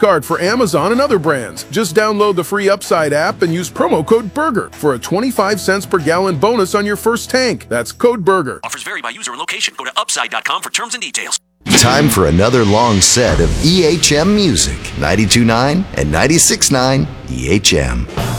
card for Amazon and other brands. Just download the free Upside app and use promo code BURGER for a 25 cents per gallon bonus on your first tank. That's code BURGER. Offers vary by user and location. Go to upside.com for terms and details. Time for another long set of EHM music. 92.9 and 96.9 EHM.